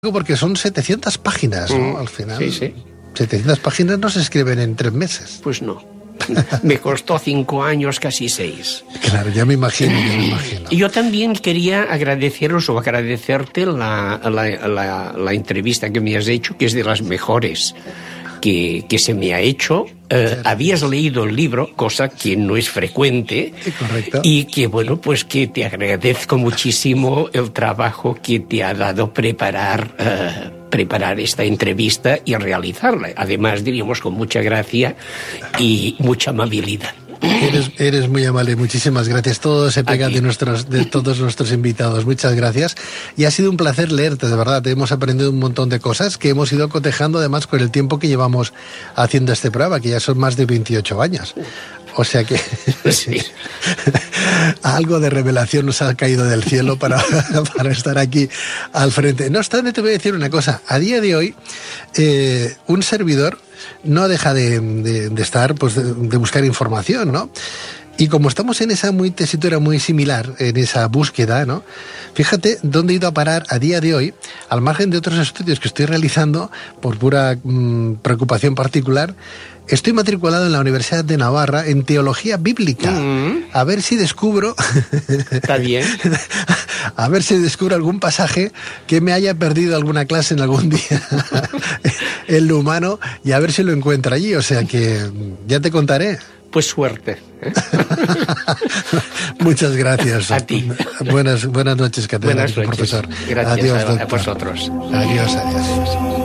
Porque son 700 páginas, ¿no? Al final. Sí, sí. 700 páginas no se escriben en 3 meses. Pues no. Me costó 5 años, casi 6. Claro, ya me imagino. Y yo también quería agradecerte la entrevista que me has hecho, que es de las mejores que se me ha hecho. Habías leído el libro, cosa que no es frecuente. Correcto. Y que, bueno, pues que te agradezco muchísimo el trabajo que te ha dado preparar esta entrevista y realizarla. Además, diríamos, con mucha gracia y mucha amabilidad. Eres muy amable, muchísimas gracias. Todo se pega de todos nuestros invitados. Muchas gracias. Y ha sido un placer leerte, de verdad. Hemos aprendido un montón de cosas que hemos ido cotejando, además, con el tiempo que llevamos haciendo este programa, que ya son más de 28 años. O sea que sí. Algo de revelación nos ha caído del cielo para estar aquí al frente. No obstante, te voy a decir una cosa. A día de hoy, un servidor no deja de estar, pues, de buscar información, ¿no? Y como estamos en esa tesitura muy similar, en esa búsqueda, ¿no? Fíjate dónde he ido a parar a día de hoy, al margen de otros estudios que estoy realizando por pura preocupación particular. Estoy matriculado en la Universidad de Navarra en Teología Bíblica. A ver si descubro... Está bien. A ver si descubro algún pasaje que me haya perdido alguna clase en algún día en lo humano, y a ver si lo encuentro allí. O sea que ya te contaré. Pues suerte. Muchas gracias. A ti. Buenas noches, catedrático, profesor. Gracias. Adiós, a vosotros. Adiós.